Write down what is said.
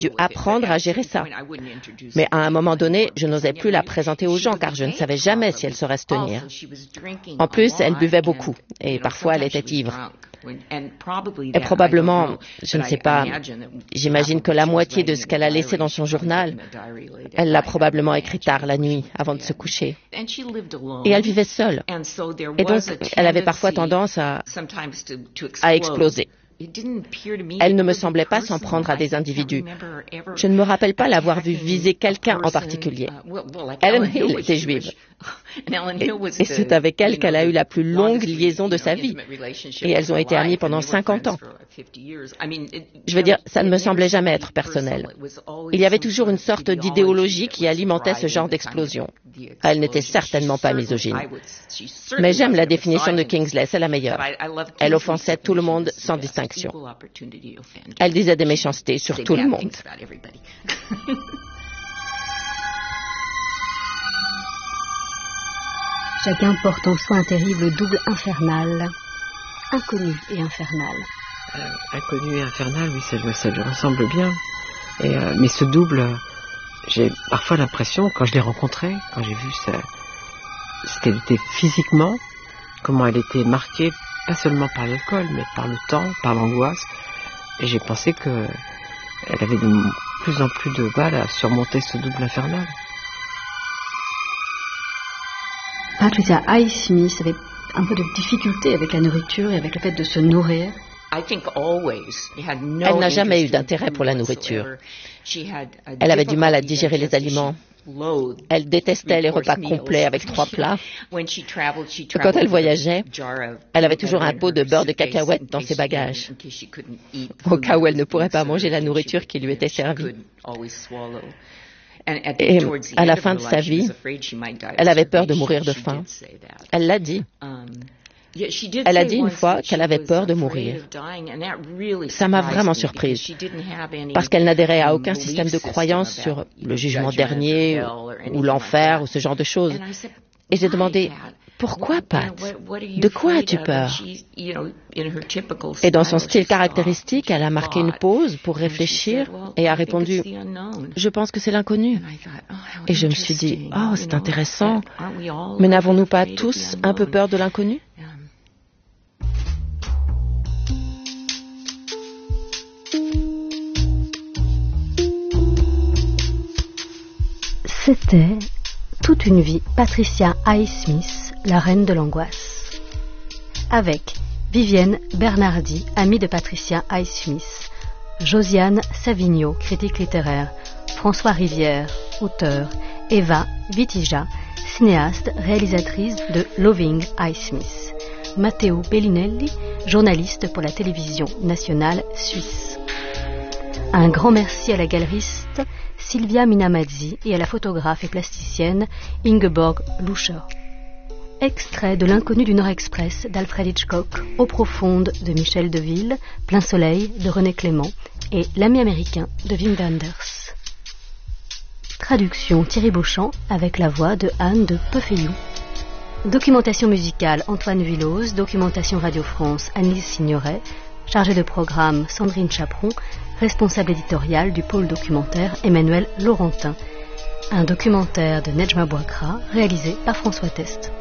dû apprendre à gérer ça. Mais à un moment donné, je n'osais plus la présenter aux gens car je ne savais jamais si elle saurait se tenir. En plus, elle buvait beaucoup et parfois elle était ivre. Et probablement, je ne sais pas, j'imagine que la moitié de ce qu'elle a laissé dans son journal, elle l'a probablement écrit tard la nuit, avant de se coucher. Et elle vivait seule. Et donc, elle avait parfois tendance à exploser. Elle ne me semblait pas s'en prendre à des individus. Je ne me rappelle pas l'avoir vue viser quelqu'un en particulier. Ellen Hill était juive. Et c'est avec elle qu'elle a eu la plus longue liaison de sa vie. Et elles ont été amies pendant 50 ans. Je veux dire, ça ne me semblait jamais être personnel. Il y avait toujours une sorte d'idéologie qui alimentait ce genre d'explosion. Elle n'était certainement pas misogyne. Mais j'aime la définition de Kingsley, c'est la meilleure. Elle offensait tout le monde sans distinction. Elle disait des méchancetés sur tout le monde. Chacun porte en soi un terrible double infernal, inconnu et infernal. Inconnu et infernal, oui, ça lui ressemble bien. Mais ce double, j'ai parfois l'impression, quand je l'ai rencontrée, quand j'ai vu ce qu'elle était physiquement, comment elle était marquée, pas seulement par l'alcool, mais par le temps, par l'angoisse, et j'ai pensé qu'elle avait de plus en plus de mal à surmonter ce double infernal. Patricia Highsmith avait un peu de difficulté avec la nourriture et avec le fait de se nourrir. Elle n'a jamais eu d'intérêt pour la nourriture. Elle avait du mal à digérer les aliments. Elle détestait les repas complets avec 3 plats. Quand elle voyageait, elle avait toujours un pot de beurre de cacahuète dans ses bagages, au cas où elle ne pourrait pas manger la nourriture qui lui était servie. Et à la fin de sa vie, elle avait peur de mourir de faim. Elle l'a dit. Elle a dit une fois qu'elle avait peur de mourir. Ça m'a vraiment surprise, parce qu'elle n'adhérait à aucun système de croyance sur le jugement dernier, ou l'enfer, ou ce genre de choses. Et j'ai demandé, pourquoi, Pat? De quoi as-tu peur? Et dans son style caractéristique, elle a marqué une pause pour réfléchir et a répondu, je pense que c'est l'inconnu. Et je me suis dit, oh, c'est intéressant, mais n'avons-nous pas tous un peu peur de l'inconnu? C'était toute une vie Patricia Highsmith, la reine de l'angoisse. Avec Vivienne Bernardi, amie de Patricia Highsmith, Josiane Savigno, critique littéraire, François Rivière, auteur, Eva Vitija, cinéaste, réalisatrice de Loving Highsmith, Matteo Bellinelli, journaliste pour la télévision nationale suisse. Un grand merci à la galeriste Sylvia Minamazzi et à la photographe et plasticienne Ingeborg Luscher. Extrait de L'inconnu du Nord Express d'Alfred Hitchcock, Eau profonde de Michel Deville, Plein soleil de René Clément et L'ami américain de Wim Wenders. Traduction Thierry Beauchamp avec la voix de Anne de Peufeyou. Documentation musicale Antoine Villose, documentation Radio France Annelise Signoret, chargée de programme Sandrine Chaperon, responsable éditorial du pôle documentaire Emmanuel Laurentin. Un documentaire de Nejma Bouakra réalisé par François Test.